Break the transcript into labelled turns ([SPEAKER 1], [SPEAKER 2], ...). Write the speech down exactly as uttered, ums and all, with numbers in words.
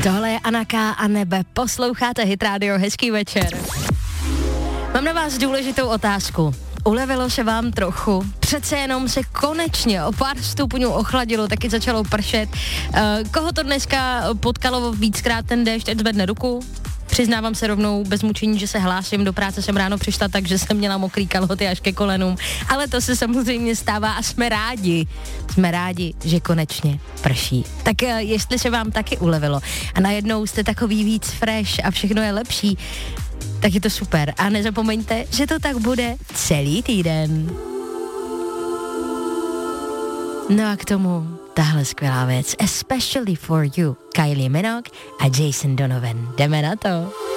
[SPEAKER 1] Tohle je Anaka a Nebe, posloucháte Hit Radio, hezký večer. Mám na vás důležitou otázku. Ulevilo se vám trochu? Přece jenom se konečně o pár stupňů ochladilo, taky začalo pršet. Uh, koho to dneska potkalo víckrát ten déšť, ať zvedne ruku? Přiznávám se rovnou bez mučení, že se hlásím, do práce jsem ráno přišla tak, že jsem měla mokrý kalhoty až ke kolenům, ale to se samozřejmě stává a jsme rádi, jsme rádi, že konečně prší. Tak uh, jestli se vám taky ulevilo a najednou jste takový víc fresh a všechno je lepší, tak je to super. A nezapomeňte, že to tak bude celý týden. No a k tomu tahle skvělá věc. Especially for you. Kylie Minogue a Jason Donovan. Jdeme na to.